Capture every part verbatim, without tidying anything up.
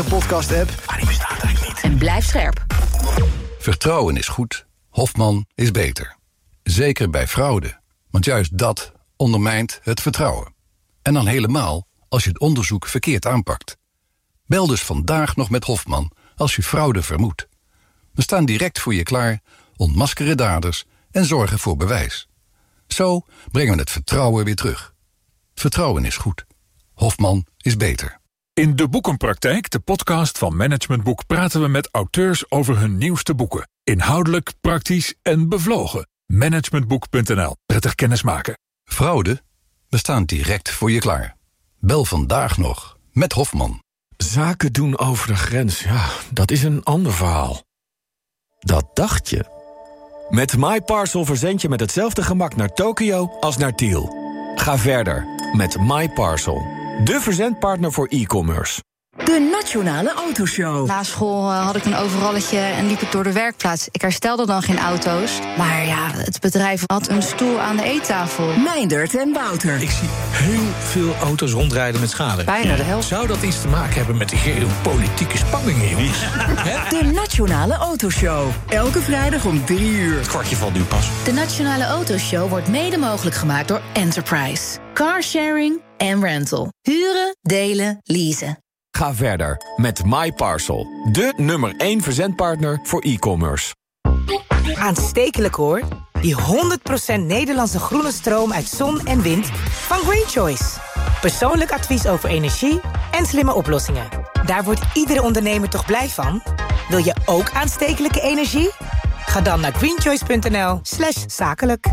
andere podcast-app. Maar die bestaat eigenlijk niet. En blijf scherp. Vertrouwen is goed, Hofman is beter. Zeker bij fraude, want juist dat ondermijnt het vertrouwen. En dan helemaal als je het onderzoek verkeerd aanpakt. Bel dus vandaag nog met Hofman als je fraude vermoedt. We staan direct voor je klaar, ontmaskeren daders en zorgen voor bewijs. Zo brengen we het vertrouwen weer terug. Vertrouwen is goed, Hofman is beter. In De Boekenpraktijk, de podcast van Management Boek, praten we met auteurs over hun nieuwste boeken. Inhoudelijk, praktisch en bevlogen. managementboek punt n l. Prettig kennismaken. Fraude? We staan direct voor je klaar. Bel vandaag nog met Hofman. Zaken doen over de grens, ja, dat is een ander verhaal. Dat dacht je. Met MyParcel verzend je met hetzelfde gemak naar Tokio als naar Tiel. Ga verder met MyParcel, de verzendpartner voor e-commerce. De Nationale Autoshow. Na school uh, had ik een overalletje en liep ik door de werkplaats. Ik herstelde dan geen auto's. Maar ja, het bedrijf had een stoel aan de eettafel. Meindert en Wouter. Ik zie heel veel auto's rondrijden met schade. Bijna de helft. Zou dat iets te maken hebben met de geopolitieke spanningen, jongens? De Nationale Autoshow. Elke vrijdag om drie uur. Het kwartje valt nu pas. De Nationale Autoshow wordt mede mogelijk gemaakt door Enterprise. Carsharing en rental. Huren, delen, leasen. Ga verder met MyParcel, de nummer één verzendpartner voor e-commerce. Aanstekelijk hoor. Die honderd procent Nederlandse groene stroom uit zon en wind van Green Choice. Persoonlijk advies over energie en slimme oplossingen. Daar wordt iedere ondernemer toch blij van? Wil je ook aanstekelijke energie? Ga dan naar greenchoice punt n l slash zakelijk.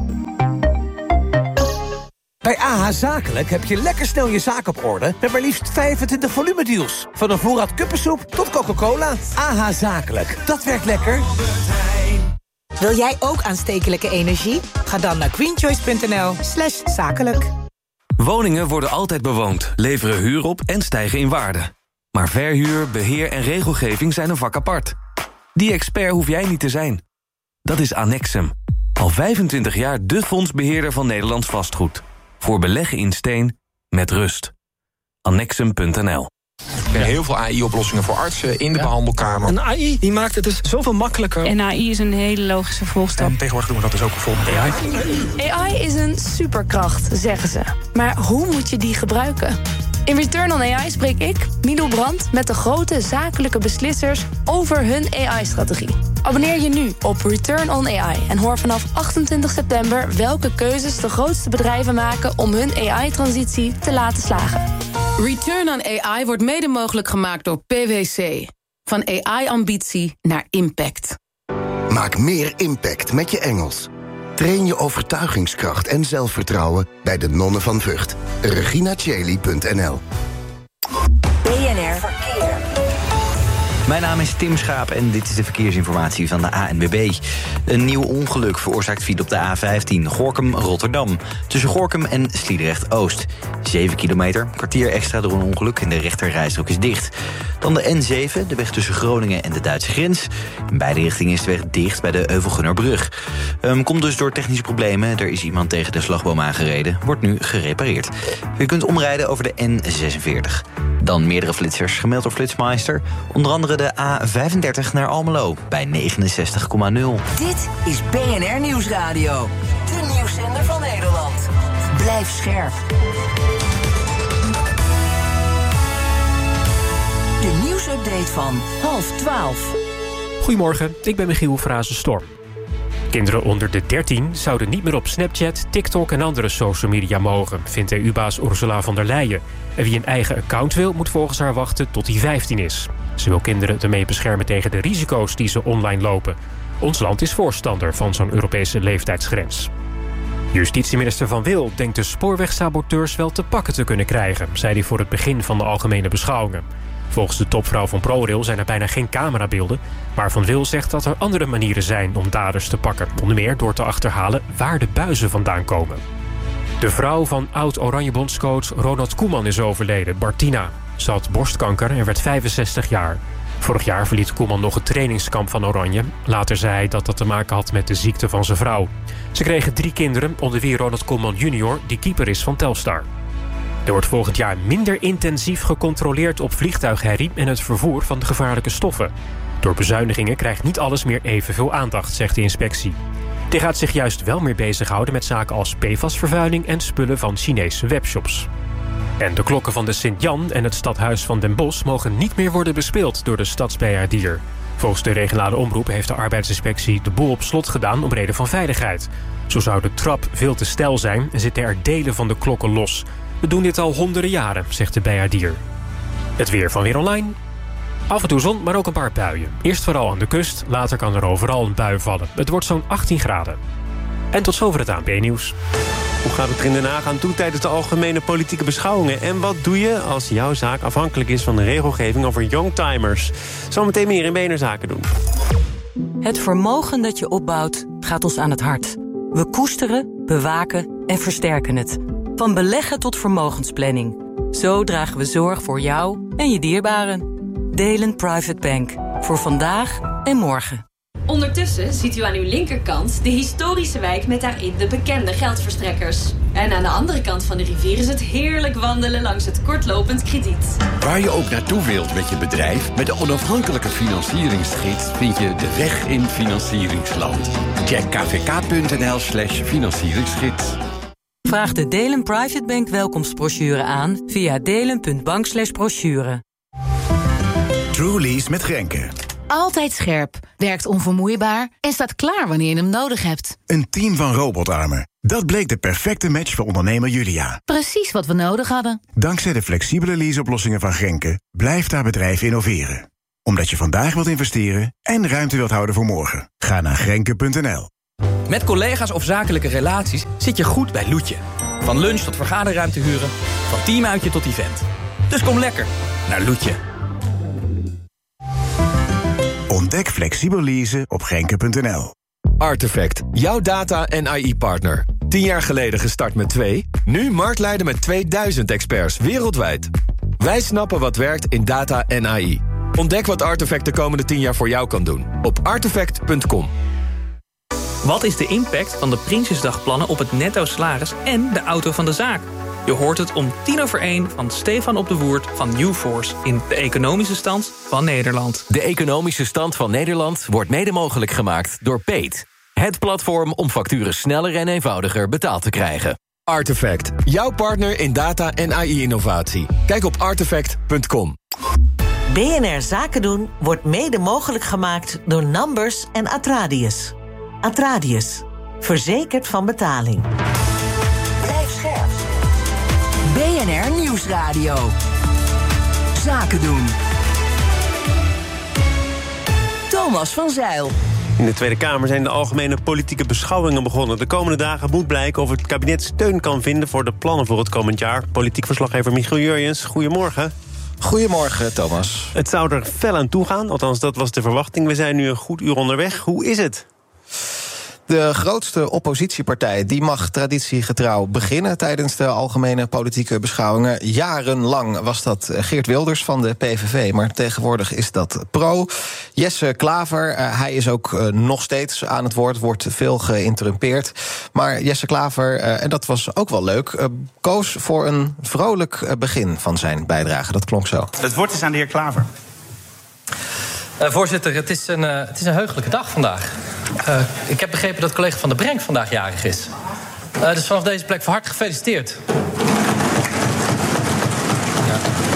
Bij A H Zakelijk heb je lekker snel je zaak op orde met maar liefst vijfentwintig volumedeals. Van een voorraad kuppensoep tot Coca-Cola. A H Zakelijk, dat werkt lekker. Wil jij ook aanstekelijke energie? Ga dan naar greenchoice punt n l slash zakelijk. Woningen worden altijd bewoond, leveren huur op en stijgen in waarde. Maar verhuur, beheer en regelgeving zijn een vak apart. Die expert hoef jij niet te zijn. Dat is Annexum. Al vijfentwintig jaar de fondsbeheerder van Nederlands vastgoed. Voor beleggen in steen, met rust. Annexum punt n l. Er zijn heel veel A I-oplossingen voor artsen in de ja. behandelkamer. Een A I die maakt het dus zoveel makkelijker. En A I is een hele logische volgstap. En tegenwoordig doen we dat dus ook bijvoorbeeld A I. A I is een superkracht, zeggen ze. Maar hoe moet je die gebruiken? In Return on A I spreek ik, Milou Brandt, met de grote zakelijke beslissers over hun A I-strategie. Abonneer je nu op Return on A I en hoor vanaf achtentwintig september welke keuzes de grootste bedrijven maken om hun A I-transitie te laten slagen. Return on A I wordt mede mogelijk gemaakt door P W C. Van A I-ambitie naar impact. Maak meer impact met je Engels. Train je overtuigingskracht en zelfvertrouwen bij de Nonnen van Vught. regina cheli punt n l. B N R Verkeer. Mijn naam is Tim Schaap en dit is de verkeersinformatie van de A N W B. Een nieuw ongeluk veroorzaakt file op de A vijftien Gorinchem-Rotterdam. Tussen Gorinchem en Sliedrecht-Oost. zeven kilometer, kwartier extra door een ongeluk en de rechterrijstrook is dicht. Dan de N zeven, de weg tussen Groningen en de Duitse grens. In beide richtingen is de weg dicht bij de Heuvelgunnerbrug. Um, komt dus door technische problemen. Er is iemand tegen de slagboom aangereden. Wordt nu gerepareerd. U kunt omrijden over de N zesenveertig. Dan meerdere flitsers gemeld door Flitsmeister. Onder andere de A vijfendertig naar Almelo bij negenenzestig komma nul. Dit is B N R Nieuwsradio. De nieuwszender van Nederland. Blijf scherp. De nieuwsupdate van half twaalf. Goedemorgen, ik ben Michiel Frazen-Storm. Kinderen onder de dertien zouden niet meer op Snapchat, TikTok en andere social media mogen, vindt E U-baas Ursula von der Leyen. En wie een eigen account wil, moet volgens haar wachten tot hij vijftien is. Ze wil kinderen ermee beschermen tegen de risico's die ze online lopen. Ons land is voorstander van zo'n Europese leeftijdsgrens. Justitieminister Van Wil denkt de spoorwegsaboteurs wel te pakken te kunnen krijgen, zei hij voor het begin van de algemene beschouwingen. Volgens de topvrouw van ProRail zijn er bijna geen camerabeelden, maar Van Wil zegt dat er andere manieren zijn om daders te pakken. Onder meer door te achterhalen waar de buizen vandaan komen. De vrouw van oud-Oranje-bondscoach Ronald Koeman is overleden, Bartina. Ze had borstkanker en werd vijfenzestig jaar. Vorig jaar verliet Koeman nog het trainingskamp van Oranje. Later zei hij dat dat te maken had met de ziekte van zijn vrouw. Ze kregen drie kinderen, onder wie Ronald Koeman junior, die keeper is van Telstar. Er wordt volgend jaar minder intensief gecontroleerd op vliegtuigherrie en het vervoer van gevaarlijke stoffen. Door bezuinigingen krijgt niet alles meer evenveel aandacht, zegt de inspectie. Die gaat zich juist wel meer bezighouden met zaken als P F A S-vervuiling en spullen van Chinese webshops. En de klokken van de Sint-Jan en het stadhuis van Den Bosch mogen niet meer worden bespeeld door de stadsbeheerder. Volgens de regionale omroep heeft de arbeidsinspectie de boel op slot gedaan om reden van veiligheid. Zo zou de trap veel te steil zijn en zitten er delen van de klokken los. We doen dit al honderden jaren, zegt de beheerder. Het weer van Weer Online. Af en toe zon, maar ook een paar buien. Eerst vooral aan de kust, later kan er overal een bui vallen. Het wordt zo'n achttien graden. En tot zover het A N P-nieuws. Hoe gaat het er in Den Haag aan toe tijdens de algemene politieke beschouwingen? En wat doe je als jouw zaak afhankelijk is van de regelgeving over youngtimers? Zometeen meer in B N R Zaken doen. Het vermogen dat je opbouwt gaat ons aan het hart. We koesteren, bewaken en versterken het. Van beleggen tot vermogensplanning. Zo dragen we zorg voor jou en je dierbaren. Delen Private Bank. Voor vandaag en morgen. Ondertussen ziet u aan uw linkerkant de historische wijk met daarin de bekende geldverstrekkers. En aan de andere kant van de rivier is het heerlijk wandelen langs het kortlopend krediet. Waar je ook naartoe wilt met je bedrijf, met de onafhankelijke financieringsgids vind je de weg in financieringsland. Check kvk.nl slash financieringsgids. Vraag de Delen Private Bank welkomstbrochure aan via delen.bank slash brochure. TrueLease met Grenke. Altijd scherp, werkt onvermoeibaar en staat klaar wanneer je hem nodig hebt. Een team van robotarmen. Dat bleek de perfecte match voor ondernemer Julia. Precies wat we nodig hadden. Dankzij de flexibele leaseoplossingen van Grenke blijft haar bedrijf innoveren. Omdat je vandaag wilt investeren en ruimte wilt houden voor morgen. Ga naar grenke punt n l. Met collega's of zakelijke relaties zit je goed bij Loetje. Van lunch tot vergaderruimte huren, van teamuitje tot event. Dus kom lekker naar Loetje. Ontdek flexibel leasen op grenke punt n l. Artefact, jouw data- en A I-partner. Tien jaar geleden gestart met twee, nu marktleider met tweeduizend experts wereldwijd. Wij snappen wat werkt in data en A I. Ontdek wat Artefact de komende tien jaar voor jou kan doen op artefact punt com. Wat is de impact van de Prinsjesdagplannen op het netto salaris en de auto van de zaak? Je hoort het om tien over één van Stefan op de Woerd van Newforce in De Economische Stand van Nederland. De Economische Stand van Nederland wordt mede mogelijk gemaakt door Peet. Het platform om facturen sneller en eenvoudiger betaald te krijgen. Artefact, jouw partner in data- en A I-innovatie. Kijk op artefact punt com. B N R Zaken doen wordt mede mogelijk gemaakt door Numbers en Atradius. Atradius, verzekerd van betaling. Blijf scherp. B N R Nieuwsradio. Zaken doen. Thomas van Zeil. In de Tweede Kamer zijn de algemene politieke beschouwingen begonnen. De komende dagen moet blijken of het kabinet steun kan vinden voor de plannen voor het komend jaar. Politiek verslaggever Michiel Jurjens, goedemorgen. Goedemorgen, Thomas. Het zou er fel aan toe gaan, althans dat was de verwachting. We zijn nu een goed uur onderweg. Hoe is het? De grootste oppositiepartij die mag traditiegetrouw beginnen tijdens de algemene politieke beschouwingen. Jarenlang was dat Geert Wilders van de P V V, maar tegenwoordig is dat Pro. Jesse Klaver, uh, hij is ook uh, nog steeds aan het woord, wordt veel geïnterrumpeerd. Maar Jesse Klaver, uh, en dat was ook wel leuk, uh, koos voor een vrolijk uh, begin van zijn bijdrage. Dat klonk zo. Het woord is aan de heer Klaver. Uh, voorzitter, het is, een, uh, het is een heugelijke dag vandaag. Uh, ik heb begrepen dat collega Van der Brenk vandaag jarig is. Uh, dus vanaf deze plek van harte gefeliciteerd. Ja.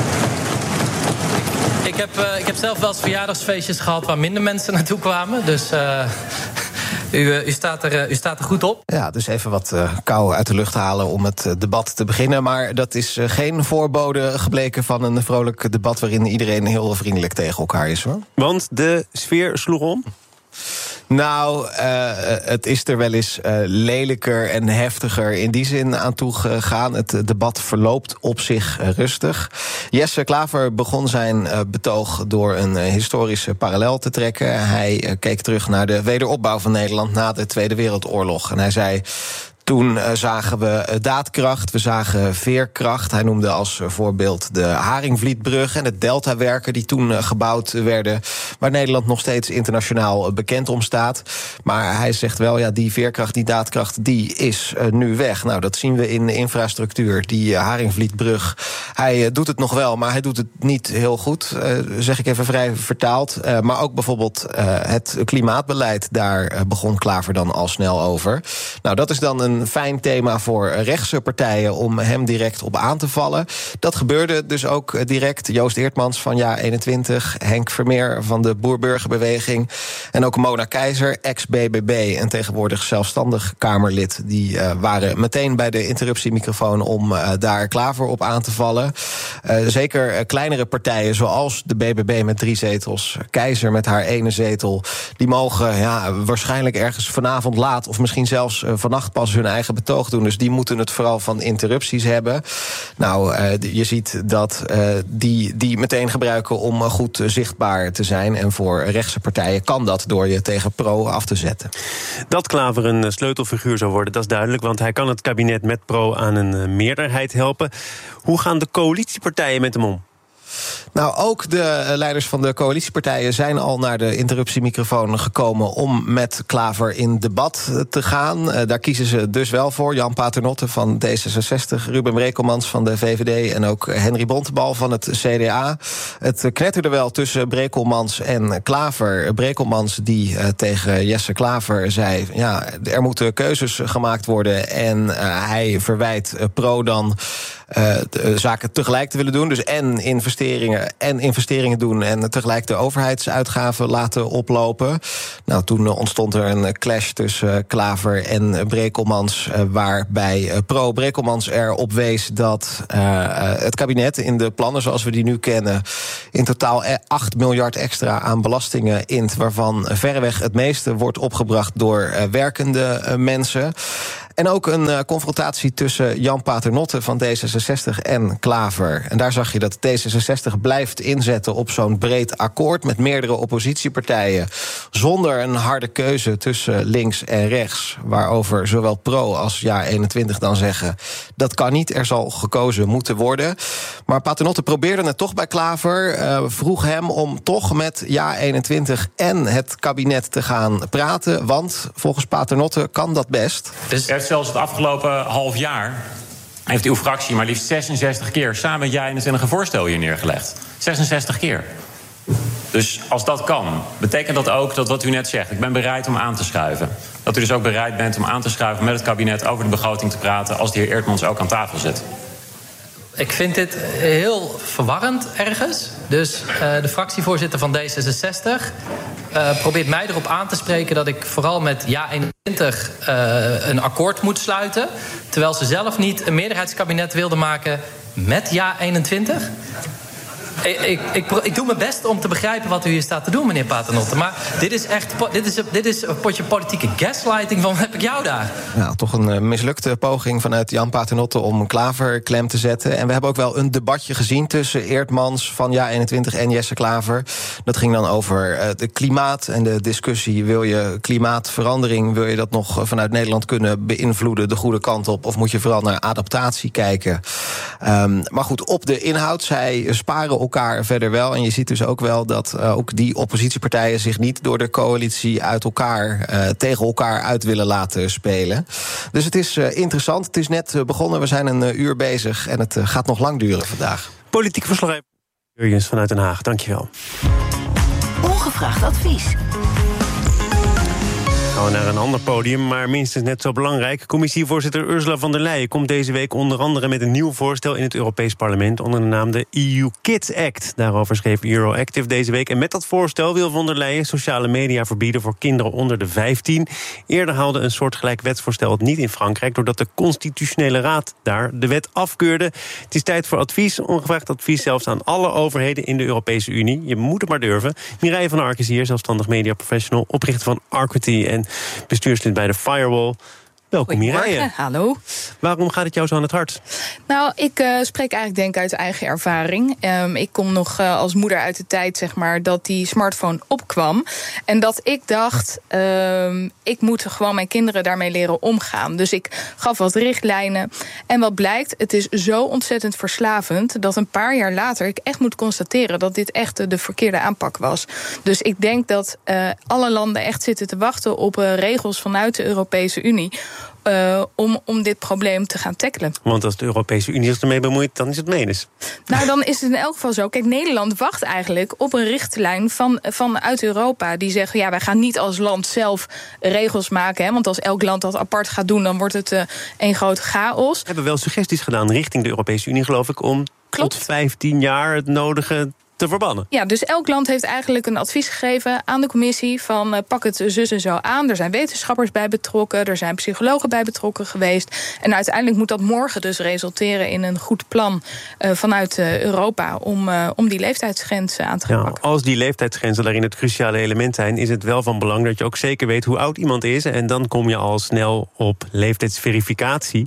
Ik, heb, uh, ik heb zelf wel eens verjaardagsfeestjes gehad waar minder mensen naartoe kwamen. Dus uh, u, uh, u, staat er, uh, u staat er goed op. Ja, dus even wat uh, kou uit de lucht halen om het uh, debat te beginnen. Maar dat is uh, geen voorbode gebleken van een vrolijk debat waarin iedereen heel vriendelijk tegen elkaar is, hoor. Want de sfeer sloeg om? Nou, uh, het is er wel eens uh, lelijker en heftiger in die zin aan toegegaan. Het debat verloopt op zich uh, rustig. Jesse Klaver begon zijn uh, betoog door een uh, historische parallel te trekken. Hij uh, keek terug naar de wederopbouw van Nederland na de Tweede Wereldoorlog. En hij zei: Toen uh, zagen we uh, daadkracht, we zagen veerkracht. Hij noemde als uh, voorbeeld de Haringvlietbrug en het Deltawerken die toen uh, gebouwd werden, waar Nederland nog steeds internationaal uh, bekend om staat. Maar hij zegt wel, ja, die veerkracht, die daadkracht, die is uh, nu weg. Nou, dat zien we in de infrastructuur, die uh, Haringvlietbrug. Hij uh, doet het nog wel, maar hij doet het niet heel goed, uh, zeg ik even vrij vertaald. Uh, maar ook bijvoorbeeld uh, het klimaatbeleid, daar uh, begon Klaver dan al snel over. Nou, dat is dan een een fijn thema voor rechtse partijen om hem direct op aan te vallen. Dat gebeurde dus ook direct. Joost Eertmans van Ja eenentwintig, Henk Vermeer van de Boer-Burgerbeweging en ook Mona Keizer, ex-B B B en tegenwoordig zelfstandig Kamerlid. Die uh, waren meteen bij de interruptiemicrofoon om uh, daar Klaver op aan te vallen. Uh, zeker uh, kleinere partijen zoals de B B B met drie zetels, Keizer met haar ene zetel, die mogen ja, waarschijnlijk ergens vanavond laat of misschien zelfs uh, vannacht pas hun eigen betoog doen. Dus die moeten het vooral van interrupties hebben. Nou, uh, je ziet dat uh, die, die meteen gebruiken om uh, goed uh, zichtbaar te zijn. En voor rechtse partijen kan dat door je tegen Pro af te zetten. Dat Klaver een sleutelfiguur zou worden, dat is duidelijk, want hij kan het kabinet met Pro aan een uh, meerderheid helpen. Hoe gaan de coalitiepartijen met hem om? Nou, ook de leiders van de coalitiepartijen zijn al naar de interruptiemicrofoon gekomen om met Klaver in debat te gaan. Uh, daar kiezen ze dus wel voor. Jan Paternotte van D zesenzestig, Ruben Brekelmans van de V V D en ook Henry Bontebal van het C D A. Het knetterde wel tussen Brekelmans en Klaver. Brekelmans die uh, tegen Jesse Klaver zei, ja, er moeten keuzes gemaakt worden en uh, hij verwijt uh, Pro dan Uh, de zaken tegelijk te willen doen. Dus en investeringen en investeringen doen en tegelijk de overheidsuitgaven laten oplopen. Nou, toen uh, ontstond er een clash tussen uh, Klaver en Brekelmans, uh, waarbij uh, Pro Brekelmans erop wees dat uh, uh, het kabinet in de plannen zoals we die nu kennen in totaal acht miljard extra aan belastingen int, waarvan verreweg het meeste wordt opgebracht door uh, werkende uh, mensen. En ook een uh, confrontatie tussen Jan Paternotte van D zesenzestig en Klaver. En daar zag je dat D zesenzestig blijft inzetten op zo'n breed akkoord met meerdere oppositiepartijen, zonder een harde keuze tussen links en rechts, waarover zowel Pro als Ja eenentwintig dan zeggen, dat kan niet, er zal gekozen moeten worden. Maar Paternotte probeerde het toch bij Klaver, uh, vroeg hem om toch met Ja eenentwintig en het kabinet te gaan praten, want volgens Paternotte kan dat best. Dus zelfs het afgelopen half jaar heeft uw fractie maar liefst zesenzestig keer samen met jij en een voorstel hier neergelegd. zesenzestig keer. Dus als dat kan, betekent dat ook dat wat u net zegt, ik ben bereid om aan te schuiven, dat u dus ook bereid bent om aan te schuiven met het kabinet over de begroting te praten als de heer Eertmans ook aan tafel zit? Ik vind dit heel verwarrend ergens. Dus uh, de fractievoorzitter van D zesenzestig uh, probeert mij erop aan te spreken dat ik vooral met Ja eenentwintig uh, een akkoord moet sluiten, terwijl ze zelf niet een meerderheidskabinet wilde maken met Ja eenentwintig. Ik, ik, ik, ik doe mijn best om te begrijpen wat u hier staat te doen, meneer Paternotte. Maar dit is echt dit is, dit is een potje politieke gaslighting van heb ik jou daar. Nou, toch een mislukte poging vanuit Jan Paternotte om Klaver klem te zetten. En we hebben ook wel een debatje gezien tussen Eertmans van Ja eenentwintig en Jesse Klaver. Dat ging dan over het klimaat en de discussie. Wil je klimaatverandering, wil je dat nog vanuit Nederland kunnen beïnvloeden de goede kant op? Of moet je vooral naar adaptatie kijken? Um, maar goed, op de inhoud, zij sparen elkaar verder wel. En je ziet dus ook wel dat uh, ook die oppositiepartijen zich niet door de coalitie uit elkaar, uh, tegen elkaar uit willen laten spelen. Dus het is uh, interessant. Het is net uh, begonnen. We zijn een uh, uur bezig en het uh, gaat nog lang duren vandaag. Politieke verslaggever Jurjens vanuit Den Haag. Dankjewel. Ongevraagd advies. Gaan we naar een ander podium, maar minstens net zo belangrijk. Commissievoorzitter Ursula von der Leyen komt deze week onder andere met een nieuw voorstel in het Europees Parlement onder de naam de E U Kids Act. Daarover schreef Euroactive deze week. En met dat voorstel wil von der Leyen sociale media verbieden voor kinderen onder de vijftien. Eerder haalde een soortgelijk wetsvoorstel het niet in Frankrijk, doordat de Constitutionele Raad daar de wet afkeurde. Het is tijd voor advies, ongevraagd advies zelfs aan alle overheden in de Europese Unie. Je moet het maar durven. Mireille van Ark is hier, zelfstandig mediaprofessional, oprichter van Arquity en bestuurslid bij de Firewall. Welkom Mireille. Hallo. Waarom gaat het jou zo aan het hart? Nou, ik uh, spreek eigenlijk denk uit eigen ervaring. Um, ik kom nog uh, als moeder uit de tijd, zeg maar, dat die smartphone opkwam. En dat ik dacht, um, ik moet gewoon mijn kinderen daarmee leren omgaan. Dus ik gaf wat richtlijnen. En wat blijkt, het is zo ontzettend verslavend dat een paar jaar later ik echt moet constateren dat dit echt de verkeerde aanpak was. Dus ik denk dat uh, alle landen echt zitten te wachten op uh, regels vanuit de Europese Unie. Uh, om, om dit probleem te gaan tackelen. Want als de Europese Unie zich ermee bemoeit, dan is het menens. Nou, dan is het in elk geval zo. Kijk, Nederland wacht eigenlijk op een richtlijn van, vanuit Europa. Die zeggen, ja, wij gaan niet als land zelf regels maken. Hè, want als elk land dat apart gaat doen, dan wordt het uh, één groot chaos. We hebben wel suggesties gedaan richting de Europese Unie, geloof ik, om Klopt. tot vijftien jaar het nodige te verbannen. Ja, dus elk land heeft eigenlijk een advies gegeven aan de commissie van uh, pak het zus en zo aan. Er zijn wetenschappers bij betrokken, er zijn psychologen bij betrokken geweest. En uiteindelijk moet dat morgen dus resulteren in een goed plan uh, vanuit uh, Europa om, uh, om die leeftijdsgrens aan te gaan ja, pakken. Als die leeftijdsgrenzen daarin het cruciale element zijn, is het wel van belang dat je ook zeker weet hoe oud iemand is. En dan kom je al snel op leeftijdsverificatie.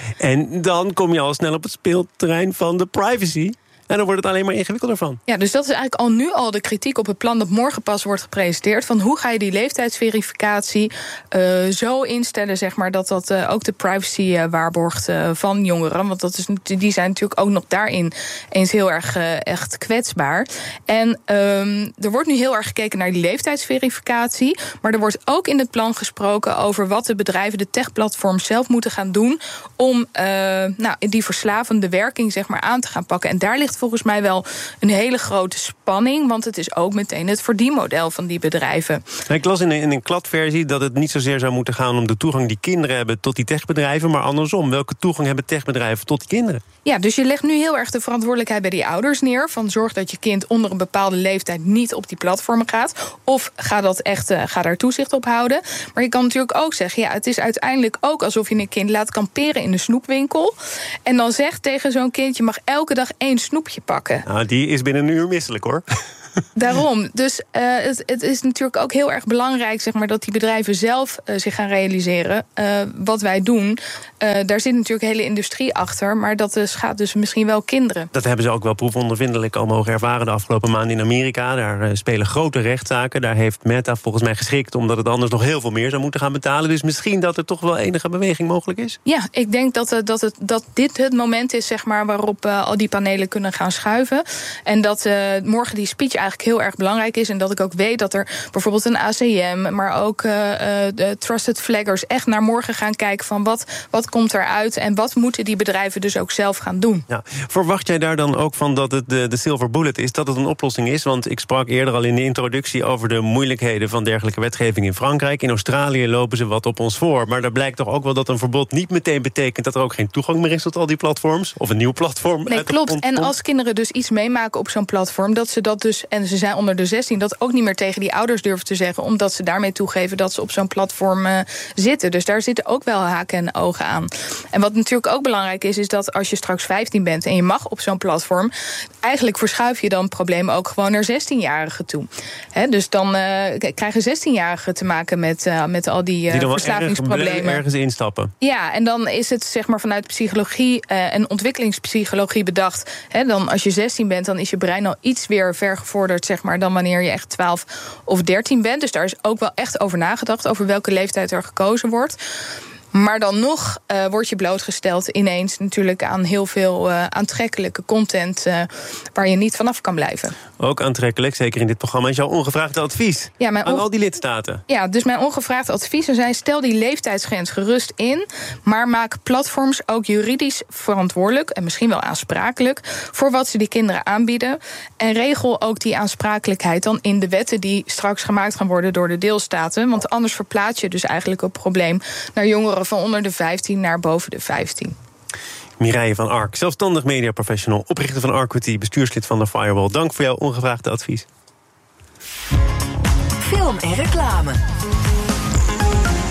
En dan kom je al snel op het speelterrein van de privacy. En dan wordt het alleen maar ingewikkelder van. Ja, dus dat is eigenlijk al nu al de kritiek op het plan dat morgen pas wordt gepresenteerd. Van hoe ga je die leeftijdsverificatie uh, zo instellen, zeg maar, dat dat uh, ook de privacy uh, waarborgt uh, van jongeren. Want dat is, die zijn natuurlijk ook nog daarin eens heel erg uh, echt kwetsbaar. En um, er wordt nu heel erg gekeken naar die leeftijdsverificatie. Maar er wordt ook in het plan gesproken over wat de bedrijven, de techplatforms zelf moeten gaan doen om uh, nou, die verslavende werking, zeg maar, aan te gaan pakken. En daar ligt volgens mij wel een hele grote spanning, want het is ook meteen het verdienmodel van die bedrijven. Ik las in een, in een kladversie dat het niet zozeer zou moeten gaan om de toegang die kinderen hebben tot die techbedrijven, maar andersom. Welke toegang hebben techbedrijven tot die kinderen? Ja, dus je legt nu heel erg de verantwoordelijkheid bij die ouders neer, van zorg dat je kind onder een bepaalde leeftijd niet op die platformen gaat, of ga dat echt, uh, ga daar toezicht op houden. Maar je kan natuurlijk ook zeggen, ja, het is uiteindelijk ook alsof je een kind laat kamperen in de snoepwinkel en dan zegt tegen zo'n kind, je mag elke dag één snoepje pakken. Nou, die is binnen een uur misselijk, hoor. Daarom. Dus uh, het, het is natuurlijk ook heel erg belangrijk, zeg maar, dat die bedrijven zelf uh, zich gaan realiseren. Uh, wat wij doen, uh, daar zit natuurlijk een hele industrie achter, maar dat uh, schaadt dus misschien wel kinderen. Dat hebben ze ook wel proefondervindelijk al mogen ervaren de afgelopen maanden in Amerika. Daar uh, spelen grote rechtszaken. Daar heeft Meta volgens mij geschikt, omdat het anders nog heel veel meer zou moeten gaan betalen. Dus misschien dat er toch wel enige beweging mogelijk is? Ja, ik denk dat, uh, dat, het, dat dit het moment is, zeg maar, waarop uh, al die panelen kunnen gaan schuiven. En dat uh, morgen die speech eigenlijk heel erg belangrijk is. En dat ik ook weet dat er bijvoorbeeld een A C M, maar ook uh, de Trusted Flaggers echt naar morgen gaan kijken van wat, wat komt eruit en wat moeten die bedrijven dus ook zelf gaan doen. Ja. Verwacht jij daar dan ook van dat het de, de silver bullet is, dat het een oplossing is? Want ik sprak eerder al in de introductie over de moeilijkheden van dergelijke wetgeving in Frankrijk. In Australië lopen ze wat op ons voor. Maar daar blijkt toch ook wel dat een verbod niet meteen betekent dat er ook geen toegang meer is tot al die platforms? Of een nieuw platform? Nee, klopt. En als kinderen dus iets meemaken op zo'n platform, dat ze dat dus, en ze zijn onder de zestien, dat ook niet meer tegen die ouders durven te zeggen, omdat ze daarmee toegeven dat ze op zo'n platform uh, zitten. Dus daar zitten ook wel haken en ogen aan. En wat natuurlijk ook belangrijk is, is dat als je straks vijftien bent en je mag op zo'n platform, eigenlijk verschuif je dan het probleem ook gewoon naar zestienjarigen toe. He, dus dan uh, krijgen zestienjarigen te maken met, uh, met al die, uh, die verslavingsproblemen. Erg, ergens instappen. Ja, en dan is het, zeg maar, vanuit psychologie uh, en ontwikkelingspsychologie bedacht. He, dan als je zestien bent, dan is je brein al iets weer vergevorderd, zeg maar, dan wanneer je echt twaalf of dertien bent. Dus daar is ook wel echt over nagedacht, over welke leeftijd er gekozen wordt. Maar dan nog uh, word je blootgesteld ineens natuurlijk aan heel veel uh, aantrekkelijke content uh, waar je niet vanaf kan blijven. Ook aantrekkelijk, zeker in dit programma, is jouw ongevraagde advies ja, mijn aan onge- al die lidstaten. Ja, dus mijn ongevraagde adviezen zijn: stel die leeftijdsgrens gerust in, maar maak platforms ook juridisch verantwoordelijk en misschien wel aansprakelijk voor wat ze die kinderen aanbieden. En regel ook die aansprakelijkheid dan in de wetten die straks gemaakt gaan worden door de deelstaten. Want anders verplaats je dus eigenlijk het probleem naar jongeren van onder de vijftien naar boven de vijftien. Mireille van Ark, zelfstandig mediaprofessional, oprichter van Arquity, bestuurslid van de Firewall. Dank voor jouw ongevraagde advies. Film en reclame.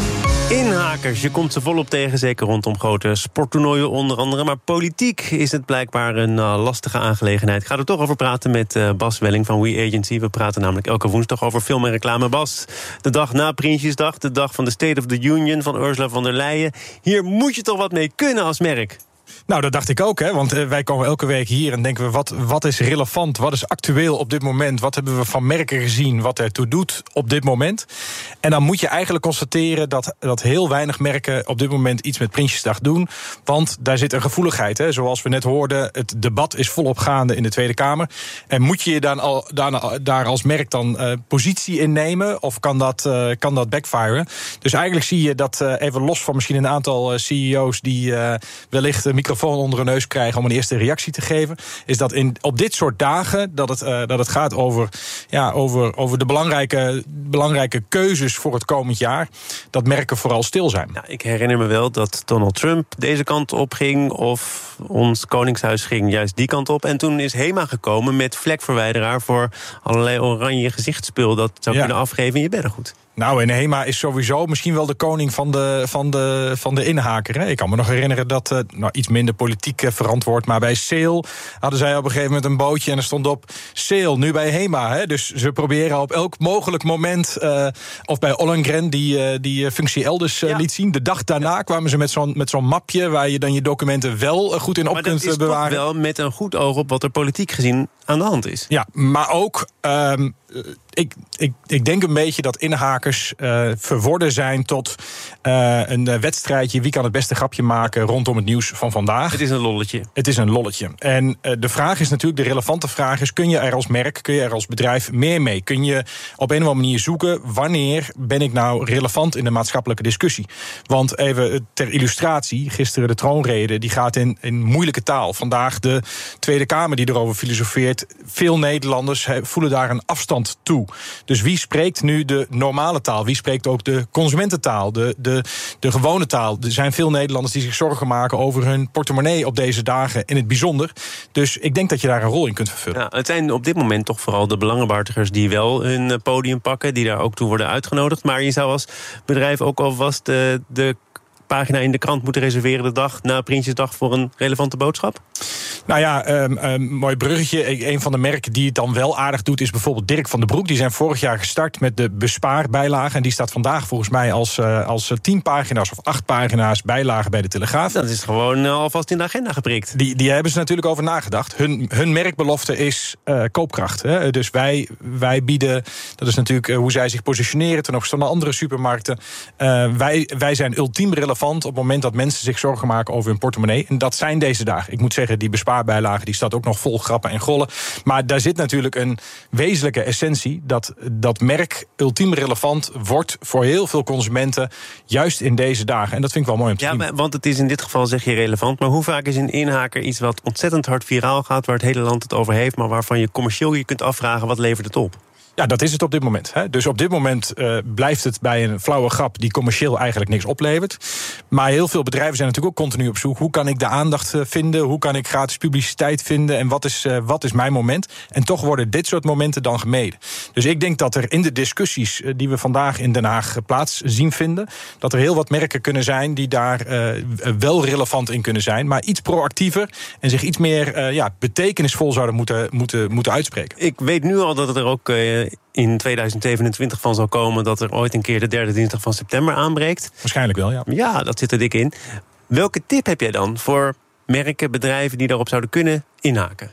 Inhakers, je komt ze volop tegen, zeker rondom grote sporttoernooien onder andere. Maar politiek is het blijkbaar een uh, lastige aangelegenheid. Ik ga er toch over praten met uh, Bas Welling van We Agency. We praten namelijk elke woensdag over film en reclame. Bas, de dag na Prinsjesdag, de dag van de State of the Union van Ursula von der Leyen. Hier moet je toch wat mee kunnen als merk? Nou, dat dacht ik ook, hè, want uh, wij komen elke week hier en denken we... Wat, wat is relevant, wat is actueel op dit moment... wat hebben we van merken gezien, wat ertoe doet op dit moment. En dan moet je eigenlijk constateren dat, dat heel weinig merken... op dit moment iets met Prinsjesdag doen, want daar zit een gevoeligheid. Hè, zoals we net hoorden, het debat is volop gaande in de Tweede Kamer. En moet je je dan al, daar, daar als merk dan uh, positie in nemen... of kan dat, uh, kan dat backfiren? Dus eigenlijk zie je dat, uh, even los van misschien een aantal uh, C E O's... die uh, wellicht een microfoon onder hun neus krijgen om een eerste reactie te geven, is dat in, op dit soort dagen dat het, uh, dat het gaat over, ja, over, over de belangrijke, belangrijke keuzes voor het komend jaar, dat merken vooral stil zijn. Ja, ik herinner me wel dat Donald Trump deze kant op ging of ons Koningshuis ging juist die kant op. En toen is HEMA gekomen met vlekverwijderaar voor allerlei oranje gezichtsspul dat zou ja. kunnen afgeven in je beddengoed. Nou, en HEMA is sowieso misschien wel de koning van de, van de, van de inhaker. Hè. Ik kan me nog herinneren dat, uh, nou, iets minder politiek uh, verantwoord... maar bij Sale hadden zij op een gegeven moment een bootje... en er stond op Sale, nu bij HEMA. Hè. Dus ze proberen op elk mogelijk moment... Uh, of bij Ollengren, die, uh, die functie elders uh, ja. liet zien. De dag daarna ja. kwamen ze met zo'n, met zo'n mapje... waar je dan je documenten wel uh, goed in op maar kunt bewaren. Maar dat is toch wel met een goed oog op wat er politiek gezien aan de hand is. Ja, maar ook... Um, Ik, ik, ik denk een beetje dat inhakers uh, verworden zijn tot uh, een wedstrijdje. Wie kan het beste grapje maken rondom het nieuws van vandaag? Het is een lolletje. Het is een lolletje. En uh, de vraag is natuurlijk, de relevante vraag is... kun je er als merk, kun je er als bedrijf meer mee? Kun je op een of andere manier zoeken... wanneer ben ik nou relevant in de maatschappelijke discussie? Want even ter illustratie, gisteren de troonrede... die gaat in, in moeilijke taal. Vandaag de Tweede Kamer die erover filosofeert. Veel Nederlanders he, voelen daar een afstand toe. Dus wie spreekt nu de normale taal? Wie spreekt ook de consumententaal, de, de, de gewone taal? Er zijn veel Nederlanders die zich zorgen maken over hun portemonnee op deze dagen in het bijzonder. Dus ik denk dat je daar een rol in kunt vervullen. Ja, het zijn op dit moment toch vooral de belangenbehartigers die wel hun podium pakken, die daar ook toe worden uitgenodigd. Maar je zou als bedrijf ook alvast de, de pagina in de krant moeten reserveren de dag na Prinsjesdag voor een relevante boodschap? Nou ja, um, um, mooi bruggetje. Een van de merken die het dan wel aardig doet is bijvoorbeeld Dirk van den Broek. Die zijn vorig jaar gestart met de bespaarbijlage. En die staat vandaag volgens mij als, uh, als tien pagina's of acht pagina's bijlage bij de Telegraaf. Dat is gewoon uh, alvast in de agenda geprikt. Die, die hebben ze natuurlijk over nagedacht. Hun, hun merkbelofte is uh, koopkracht. Hè. Dus wij, wij bieden, dat is natuurlijk uh, hoe zij zich positioneren ten opzichte van andere supermarkten. Uh, wij, wij zijn ultiem relevant op het moment dat mensen zich zorgen maken over hun portemonnee. En dat zijn deze dagen. Ik moet zeggen, die bespaarbijlage die staat ook nog vol grappen en gollen. Maar daar zit natuurlijk een wezenlijke essentie dat dat merk ultiem relevant wordt voor heel veel consumenten, juist in deze dagen. En dat vind ik wel mooi om te ja, zien. Maar, want het is in dit geval, zeg je, relevant. Maar hoe vaak is een inhaker iets wat ontzettend hard viraal gaat, waar het hele land het over heeft, maar waarvan je commercieel je kunt afvragen, wat levert het op? Ja, dat is het op dit moment. Hè. Dus op dit moment uh, blijft het bij een flauwe grap die commercieel eigenlijk niks oplevert. Maar heel veel bedrijven zijn natuurlijk ook continu op zoek. Hoe kan ik de aandacht uh, vinden? Hoe kan ik gratis publiciteit vinden? En wat is, uh, wat is mijn moment? En toch worden dit soort momenten dan gemeden. Dus ik denk dat er in de discussies uh, die we vandaag in Den Haag plaats zien vinden, dat er heel wat merken kunnen zijn die daar uh, wel relevant in kunnen zijn, maar iets proactiever en zich iets meer uh, ja, betekenisvol zouden moeten, moeten, moeten uitspreken. Ik weet nu al dat het er ook Uh... in tweeduizend zevenentwintig van zal komen dat er ooit een keer de derde dinsdag van september aanbreekt. Waarschijnlijk wel, ja. Ja, dat zit er dik in. Welke tip heb jij dan voor merken, bedrijven die daarop zouden kunnen inhaken?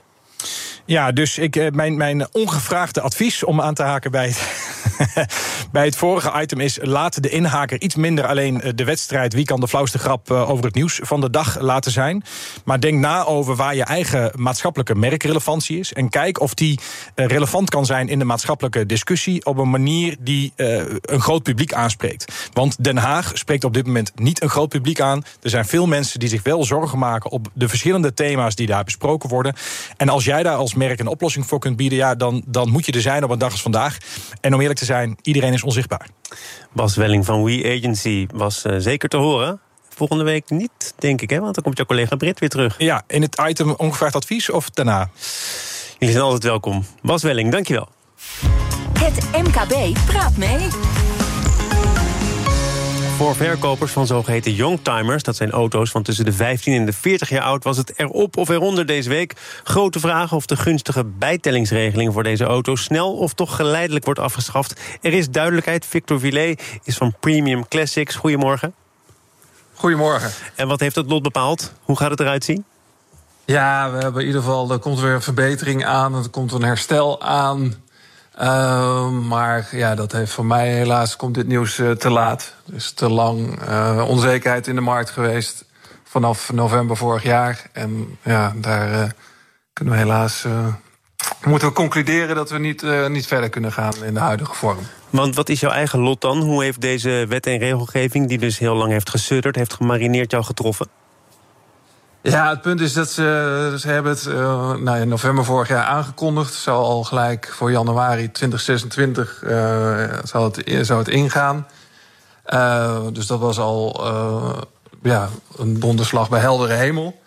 Ja, dus ik, mijn, mijn ongevraagde advies om aan te haken bij het, bij het vorige item is, laat de inhaker iets minder alleen de wedstrijd wie kan de flauwste grap over het nieuws van de dag laten zijn. Maar denk na over waar je eigen maatschappelijke merkrelevantie is. En kijk of die relevant kan zijn in de maatschappelijke discussie op een manier die uh, een groot publiek aanspreekt. Want Den Haag spreekt op dit moment niet een groot publiek aan. Er zijn veel mensen die zich wel zorgen maken op de verschillende thema's die daar besproken worden. En als jij daar als merk een oplossing voor kunt bieden, ja, dan, dan moet je er zijn op een dag als vandaag. En om eerlijk te zijn, iedereen is onzichtbaar. Bas Welling van We Agency was uh, zeker te horen. Volgende week niet, denk ik, hè? Want dan komt jouw collega Britt weer terug. Ja, in het item ongevraagd advies of daarna? Jullie zijn altijd welkom. Bas Welling, dankjewel. Het M K B praat mee. Voor verkopers van zogeheten youngtimers, dat zijn auto's van tussen de vijftien en de veertig jaar oud, was het erop of eronder deze week. Grote vraag of de gunstige bijtellingsregeling voor deze auto's snel of toch geleidelijk wordt afgeschaft. Er is duidelijkheid. Victor Villet is van Premium Classics. Goedemorgen. Goedemorgen. En wat heeft het lot bepaald? Hoe gaat het eruit zien? Ja, we hebben in ieder geval, er komt weer een verbetering aan, er komt een herstel aan. Uh, maar ja, dat heeft voor mij helaas, komt dit nieuws uh, te laat. Er is te lang uh, onzekerheid in de markt geweest vanaf november vorig jaar. En ja, daar uh, kunnen we helaas, uh, moeten we concluderen dat we niet, uh, niet verder kunnen gaan in de huidige vorm. Want wat is jouw eigen lot dan? Hoe heeft deze wet en regelgeving, die dus heel lang heeft gesudderd, heeft gemarineerd, jou getroffen? Ja, het punt is dat ze, ze hebben het uh, nou, in november vorig jaar aangekondigd. Zou al gelijk voor januari twintig zesentwintig uh, zou, het, zou het ingaan. Uh, dus dat was al uh, ja, een donderslag bij heldere hemel.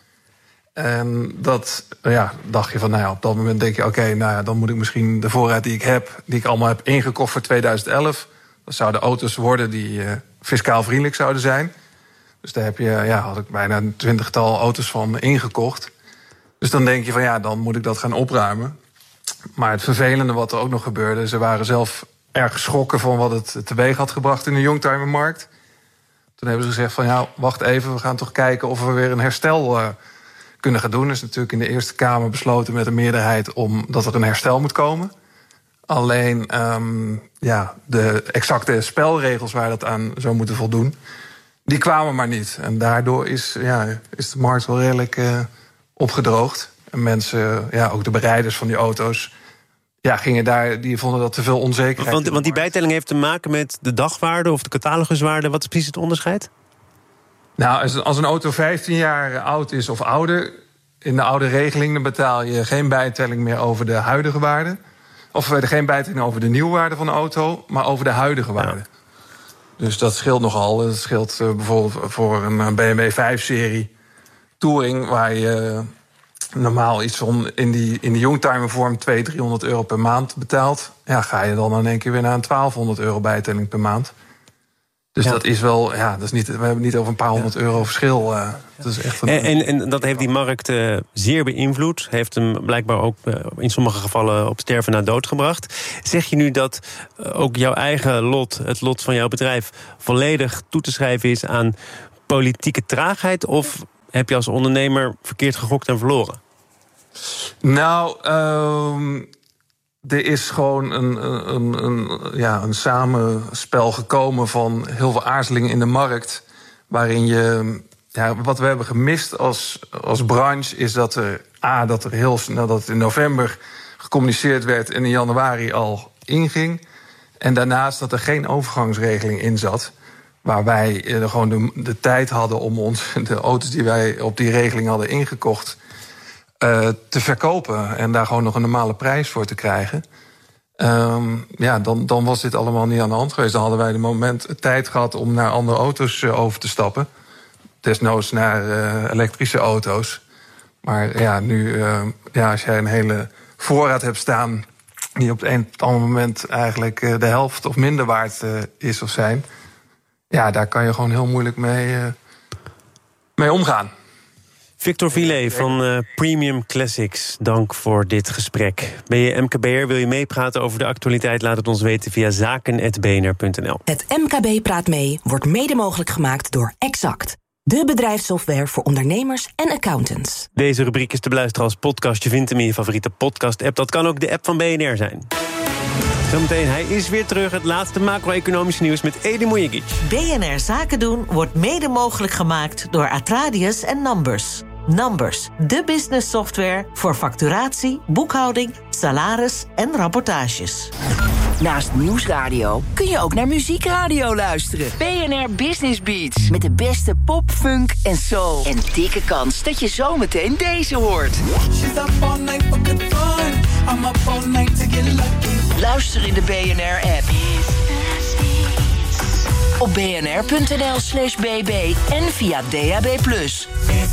En dat ja, dacht je van, nou ja, op dat moment denk je, oké, okay, nou ja, dan moet ik misschien de voorraad die ik heb, die ik allemaal heb ingekocht voor tweeduizend elf, dat zouden auto's worden die uh, fiscaal vriendelijk zouden zijn. Dus daar heb je, ja, had ik bijna een twintigtal auto's van ingekocht. Dus dan denk je van, ja, dan moet ik dat gaan opruimen. Maar het vervelende wat er ook nog gebeurde, ze waren zelf erg geschrokken van wat het teweeg had gebracht in de youngtimermarkt. Toen hebben ze gezegd van, ja, wacht even, we gaan toch kijken of we weer een herstel uh, kunnen gaan doen. Er is natuurlijk in de Eerste Kamer besloten met een meerderheid om dat er een herstel moet komen. Alleen, um, ja, de exacte spelregels waar dat aan zou moeten voldoen, die kwamen maar niet. En daardoor is, ja, is de markt wel redelijk uh, opgedroogd. En mensen, ja, ook de bereiders van die auto's, ja, gingen daar, die vonden dat te veel onzekerheid. Want, want die bijtelling heeft te maken met de dagwaarde of de cataloguswaarde. Wat is precies het onderscheid? Nou, als, als een auto vijftien jaar oud is of ouder, in de oude regeling, dan betaal je geen bijtelling meer over de huidige waarde. Of geen bijtelling over de nieuwwaarde van de auto, maar over de huidige waarde. Ja. Dus dat scheelt nogal. Dat scheelt uh, bijvoorbeeld voor een B M W vijf-serie Touring, waar je uh, normaal iets van in die, in die youngtimer-vorm tweehonderd, driehonderd euro per maand betaalt. Ja, ga je dan in één keer weer naar een twaalfhonderd euro bijtelling per maand. Dus ja, dat is wel, ja, dat is niet, we hebben het niet over een paar honderd ja. euro verschil. Uh, dat is echt een, en, en, en dat heeft die markt uh, zeer beïnvloed. Heeft hem blijkbaar ook uh, in sommige gevallen op sterven na dood gebracht. Zeg je nu dat uh, ook jouw eigen lot, het lot van jouw bedrijf, volledig toe te schrijven is aan politieke traagheid? Of heb je als ondernemer verkeerd gegokt en verloren? Nou, um, er is gewoon een, een, een, ja, een samenspel gekomen van heel veel aarzelingen in de markt, waarin je, ja, wat we hebben gemist als, als branche is dat er, A, dat er heel snel, dat het in november gecommuniceerd werd en in januari al inging. En daarnaast dat er geen overgangsregeling in zat, waar wij eh, gewoon de, de tijd hadden om ons, de auto's die wij op die regeling hadden ingekocht, Uh, te verkopen en daar gewoon nog een normale prijs voor te krijgen. Um, ja, dan, dan was dit allemaal niet aan de hand geweest. Dan hadden wij de moment tijd gehad om naar andere auto's uh, over te stappen. Desnoods naar uh, elektrische auto's. Maar ja, nu, uh, ja, als jij een hele voorraad hebt staan die op het een of het andere moment eigenlijk uh, de helft of minder waard uh, is of zijn, ja, daar kan je gewoon heel moeilijk mee, uh, mee omgaan. Victor Villet van uh, Premium Classics, dank voor dit gesprek. Ben je M K B'er, wil je meepraten over de actualiteit? Laat het ons weten via zaken punt b n r punt n l. Het M K B Praat Mee wordt mede mogelijk gemaakt door Exact, de bedrijfssoftware voor ondernemers en accountants. Deze rubriek is te beluisteren als podcast. Je vindt hem in je favoriete podcast-app. Dat kan ook de app van B N R zijn. Zometeen, hij is weer terug. Het laatste macro-economische nieuws met Edin Mujagic. B N R Zaken doen wordt mede mogelijk gemaakt door Atradius en Numbers. Numbers, de business software voor facturatie, boekhouding, salaris en rapportages. Naast Nieuwsradio kun je ook naar muziekradio luisteren. B N R Business Beats. Met de beste pop, funk en soul. En dikke kans dat je zometeen deze hoort. Luister in de B N R-app. Op bnr.nl slash bb en via D A B plus.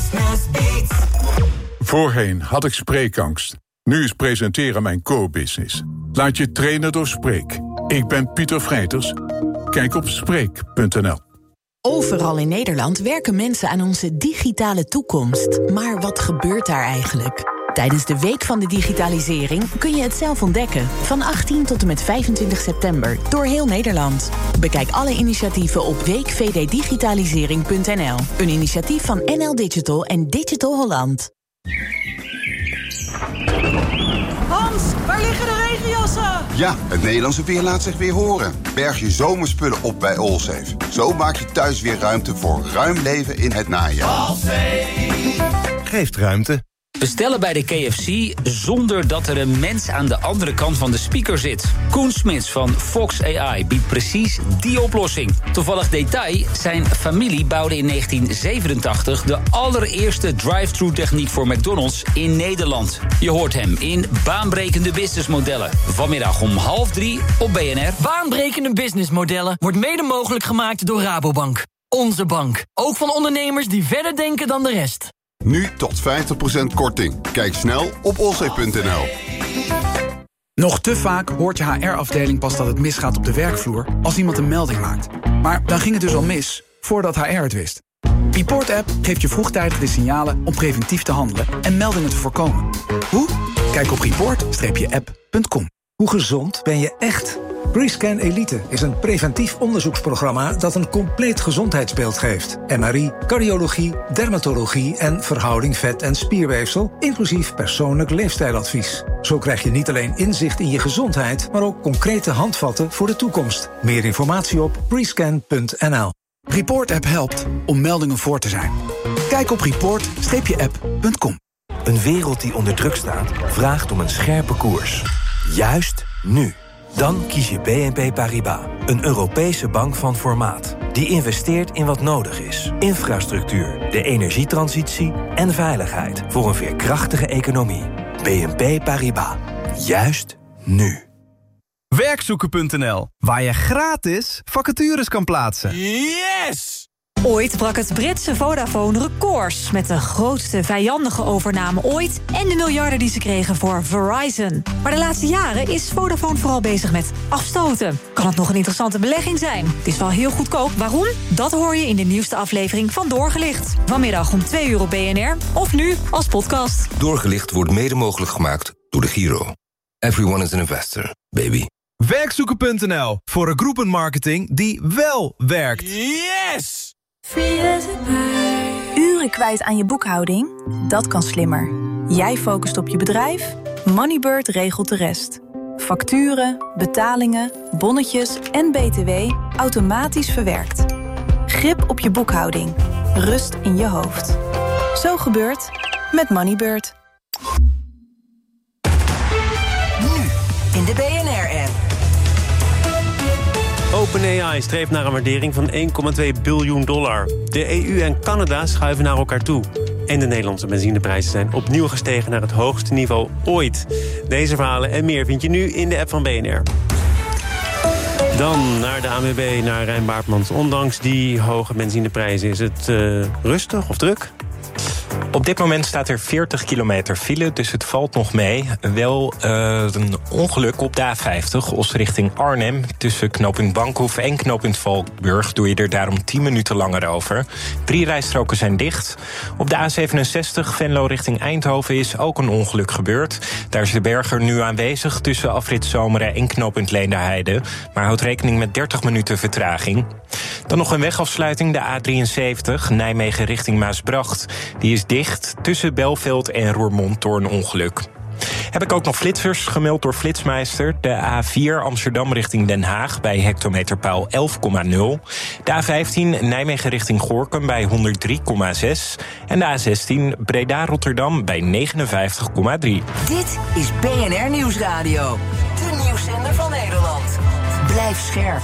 Voorheen had ik spreekangst. Nu is presenteren mijn core-business. Laat je trainen door Spreek. Ik ben Pieter Vrijters. Kijk op spreek punt n l. Overal in Nederland werken mensen aan onze digitale toekomst. Maar wat gebeurt daar eigenlijk? Tijdens de Week van de Digitalisering kun je het zelf ontdekken. Van achttien tot en met vijfentwintig september door heel Nederland. Bekijk alle initiatieven op week v d digitalisering punt n l. Een initiatief van N L Digital en Digital Holland. Hans, waar liggen de regenjassen? Ja, het Nederlandse weer laat zich weer horen. Berg je zomerspullen op bij Allsafe. Zo maak je thuis weer ruimte voor ruim leven in het najaar. Allsafe geeft ruimte. Bestellen bij de K F C zonder dat er een mens aan de andere kant van de speaker zit. Koen Smits van Fox A I biedt precies die oplossing. Toevallig detail, zijn familie bouwde in negentien zevenentachtig... de allereerste drive-thru techniek voor McDonald's in Nederland. Je hoort hem in Baanbrekende Businessmodellen. Vanmiddag om half drie op B N R. Baanbrekende Businessmodellen wordt mede mogelijk gemaakt door Rabobank. Onze bank. Ook van ondernemers die verder denken dan de rest. Nu tot vijftig procent korting. Kijk snel op allsafe punt n l. Nog te vaak hoort je H R-afdeling pas dat het misgaat op de werkvloer als iemand een melding maakt. Maar dan ging het dus al mis, voordat H R het wist. Report App geeft je vroegtijdig de signalen om preventief te handelen en meldingen te voorkomen. Hoe? Kijk op report app punt com. Hoe gezond ben je echt? Rescan Elite is een preventief onderzoeksprogramma dat een compleet gezondheidsbeeld geeft. M R I, cardiologie, dermatologie en verhouding vet- en spierweefsel, inclusief persoonlijk leefstijladvies. Zo krijg je niet alleen inzicht in je gezondheid, maar ook concrete handvatten voor de toekomst. Meer informatie op rescan punt n l. Report App helpt om meldingen voor te zijn. Kijk op report app punt com. Een wereld die onder druk staat, vraagt om een scherpe koers. Juist nu. Dan kies je B N P Paribas, een Europese bank van formaat. Die investeert in wat nodig is. Infrastructuur, de energietransitie en veiligheid voor een veerkrachtige economie. B N P Paribas. Juist nu. werkzoeken punt n l, waar je gratis vacatures kan plaatsen. Yes! Ooit brak het Britse Vodafone records met de grootste vijandige overname ooit en de miljarden die ze kregen voor Verizon. Maar de laatste jaren is Vodafone vooral bezig met afstoten. Kan het nog een interessante belegging zijn? Het is wel heel goedkoop. Waarom? Dat hoor je in de nieuwste aflevering van Doorgelicht. Vanmiddag om twee uur op B N R of nu als podcast. Doorgelicht wordt mede mogelijk gemaakt door de Giro. Everyone is an investor, baby. werkzoeken punt n l voor een groepenmarketing die wel werkt. Yes! Uren kwijt aan je boekhouding? Dat kan slimmer. Jij focust op je bedrijf, Moneybird regelt de rest. Facturen, betalingen, bonnetjes en B T W automatisch verwerkt. Grip op je boekhouding. Rust in je hoofd. Zo gebeurt met Moneybird. Nu in de B N R-app. OpenAI streeft naar een waardering van één komma twee biljoen dollar. De E U en Canada schuiven naar elkaar toe. En de Nederlandse benzineprijzen zijn opnieuw gestegen naar het hoogste niveau ooit. Deze verhalen en meer vind je nu in de app van B N R. Dan naar de A N W B, naar Rijn Baartmans. Ondanks die hoge benzineprijzen, is het uh, rustig of druk? Op dit moment staat er veertig kilometer file, dus het valt nog mee. Wel uh, een ongeluk op de A vijftig, Os richting Arnhem. Tussen knooppunt Bankhoef en knooppunt Valkburg doe je er daarom tien minuten langer over. Drie rijstroken zijn dicht. Op de A zevenenzestig, Venlo richting Eindhoven, is ook een ongeluk gebeurd. Daar is de berger nu aanwezig tussen afrit Zomeren en knooppunt Leenderheide. Maar houd rekening met dertig minuten vertraging. Dan nog een wegafsluiting, de A drieënzeventig, Nijmegen richting Maasbracht. Die is dicht tussen Belveld en Roermond door een ongeluk. Heb ik ook nog flitsers gemeld door Flitsmeister. De A vier Amsterdam richting Den Haag bij hectometerpaal elf komma nul. De A vijftien Nijmegen richting Gorinchem bij honderd drie komma zes. En de A zestien Breda-Rotterdam bij negenenvijftig komma drie. Dit is B N R Nieuwsradio. De nieuwszender van Nederland. Blijf scherp.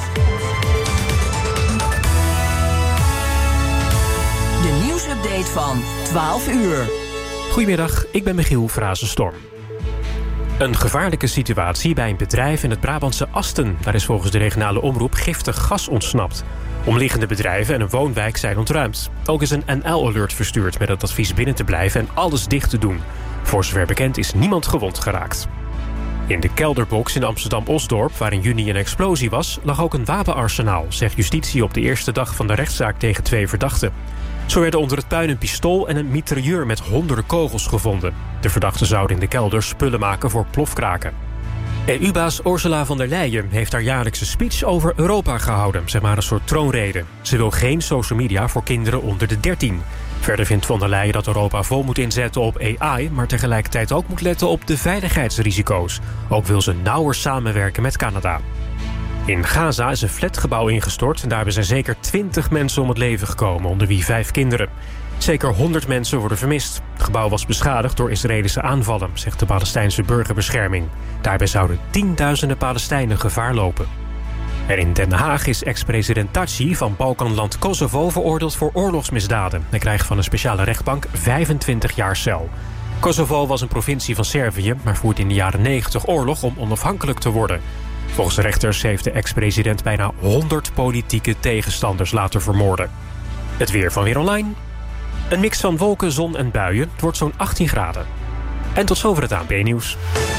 De nieuwsupdate van twaalf uur. Goedemiddag, ik ben Michiel Frazenstorm. Een gevaarlijke situatie bij een bedrijf in het Brabantse Asten. Daar is volgens de regionale omroep giftig gas ontsnapt. Omliggende bedrijven en een woonwijk zijn ontruimd. Ook is een N L-alert verstuurd met het advies binnen te blijven en alles dicht te doen. Voor zover bekend is niemand gewond geraakt. In de kelderbox in Amsterdam-Osdorp, waar in juni een explosie was, lag ook een wapenarsenaal, zegt justitie op de eerste dag van de rechtszaak tegen twee verdachten. Zo werden onder het puin een pistool en een mitrailleur met honderden kogels gevonden. De verdachten zouden in de kelder spullen maken voor plofkraken. E U-baas Ursula von der Leyen heeft haar jaarlijkse speech over Europa gehouden, zeg maar een soort troonrede. Ze wil geen social media voor kinderen onder de dertien. Verder vindt von der Leyen dat Europa vol moet inzetten op A I, maar tegelijkertijd ook moet letten op de veiligheidsrisico's. Ook wil ze nauwer samenwerken met Canada. In Gaza is een flatgebouw ingestort en daarbij zijn zeker twintig mensen om het leven gekomen, onder wie vijf kinderen. Zeker honderd mensen worden vermist. Het gebouw was beschadigd door Israëlische aanvallen, zegt de Palestijnse burgerbescherming. Daarbij zouden tienduizenden Palestijnen gevaar lopen. En in Den Haag is ex-president Thaci van Balkanland Kosovo veroordeeld voor oorlogsmisdaden. Hij krijgt van een speciale rechtbank vijfentwintig jaar cel. Kosovo was een provincie van Servië, maar voerde in de jaren negentig oorlog om onafhankelijk te worden. Volgens de rechters heeft de ex-president bijna honderd politieke tegenstanders laten vermoorden. Het weer van Weer Online. Een mix van wolken, zon en buien. Het wordt zo'n achttien graden. En tot zover het A N P-nieuws.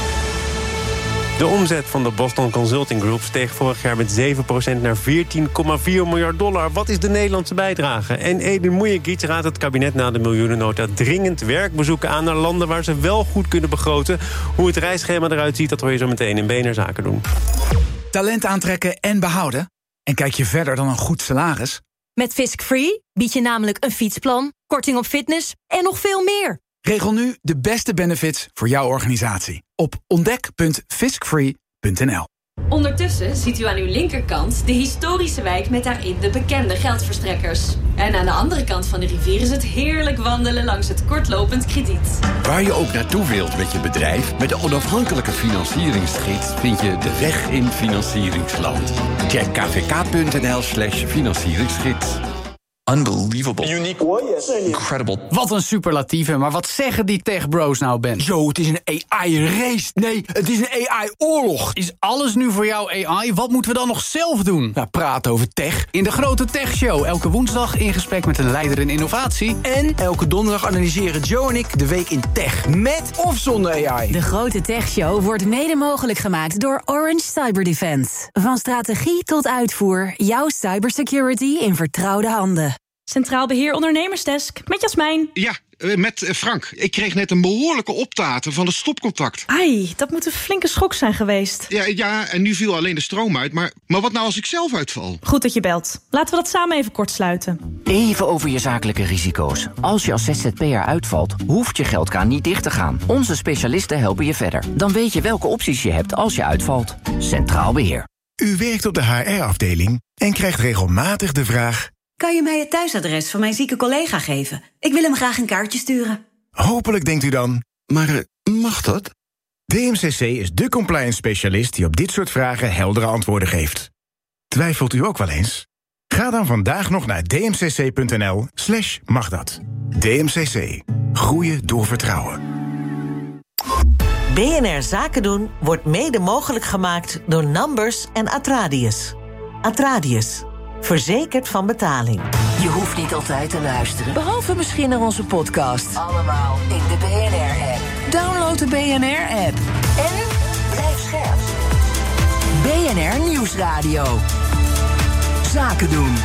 De omzet van de Boston Consulting Group steeg vorig jaar met zeven procent naar veertien komma vier miljard dollar. Wat is de Nederlandse bijdrage? En Edin Mujagic raadt het kabinet na de miljoenennota dringend werkbezoeken aan naar landen waar ze wel goed kunnen begroten. Hoe het reisschema eruit ziet, dat hoor je zo meteen in B N R Zaken doen. Talent aantrekken en behouden? En kijk je verder dan een goed salaris? Met Fisk Free bied je namelijk een fietsplan, korting op fitness en nog veel meer. Regel nu de beste benefits voor jouw organisatie op ontdek punt fiskfree punt n l. Ondertussen ziet u aan uw linkerkant de historische wijk met daarin de bekende geldverstrekkers. En aan de andere kant van de rivier is het heerlijk wandelen langs het kortlopend krediet. Waar je ook naartoe wilt met je bedrijf, met de onafhankelijke financieringsgids vind je de weg in financieringsland. Check kvk.nl slash financieringsgids. Unbelievable. Unique. Incredible. Wat een superlatieve, maar wat zeggen die techbros nou, Ben? Yo, het is een A I-race. Nee, het is een A I-oorlog. Is alles nu voor jou A I? Wat moeten we dan nog zelf doen? Nou, praten over tech. In de Grote Tech Show, elke woensdag in gesprek met een leider in innovatie. En elke donderdag analyseren Joe en ik de week in tech. Met of zonder A I. De Grote Tech Show wordt mede mogelijk gemaakt door Orange Cyber Defense. Van strategie tot uitvoer, jouw cybersecurity in vertrouwde handen. Centraal Beheer Ondernemersdesk, met Jasmijn. Ja, met Frank. Ik kreeg net een behoorlijke optater van het stopcontact. Ai, dat moet een flinke schok zijn geweest. Ja, ja, en nu viel alleen de stroom uit. Maar, maar wat nou als ik zelf uitval? Goed dat je belt. Laten we dat samen even kort sluiten. Even over je zakelijke risico's. Als je als Z Z P'er uitvalt, hoeft je geldkraan niet dicht te gaan. Onze specialisten helpen je verder. Dan weet je welke opties je hebt als je uitvalt. Centraal Beheer. U werkt op de H R-afdeling en krijgt regelmatig de vraag: kan je mij het thuisadres van mijn zieke collega geven? Ik wil hem graag een kaartje sturen. Hopelijk denkt u dan, maar uh, mag dat? D M C C is de compliance specialist die op dit soort vragen heldere antwoorden geeft. Twijfelt u ook wel eens? Ga dan vandaag nog naar dmcc.nl slash mag dat. D M C C. Groeien door vertrouwen. B N R Zaken doen wordt mede mogelijk gemaakt door Numbers en Atradius. Atradius. Verzekerd van betaling. Je hoeft niet altijd te luisteren, behalve misschien naar onze podcast. Allemaal in de B N R-app. Download de B N R-app. En blijf scherp. B N R Nieuwsradio. Zaken doen.